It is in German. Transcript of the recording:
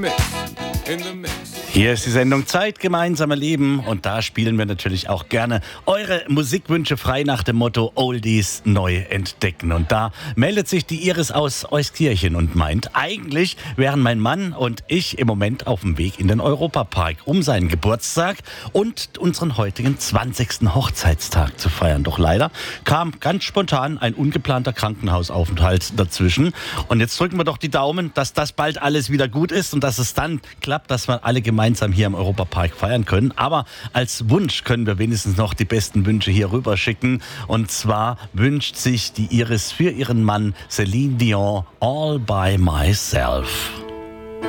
Hier ist die Sendung Zeit, gemeinsam erleben und da spielen wir natürlich auch gerne eure Musikwünsche frei nach dem Motto Oldies neu entdecken. Und da meldet sich die Iris aus Euskirchen und meint, eigentlich wären mein Mann und ich im Moment auf dem Weg in den Europapark, um seinen Geburtstag und unseren heutigen 20. Hochzeitstag zu feiern. Doch leider kam ganz spontan ein ungeplanter Krankenhausaufenthalt dazwischen. Und jetzt drücken wir doch die Daumen, dass das bald alles wieder gut ist und dass es dann klappt, dass wir alle gemeinsam hier im Europapark feiern können. Aber als Wunsch können wir wenigstens noch die besten Wünsche hier rüber schicken. Und zwar wünscht sich die Iris für ihren Mann Celine Dion All by Myself.